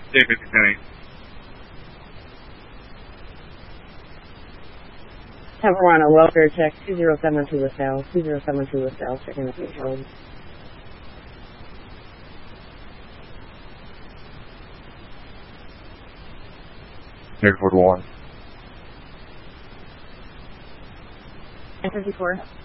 David Kenny. Tamarana, welfare check 2072 LaSalle, 2072 LaSalle, checking the page. Airport 1. 54.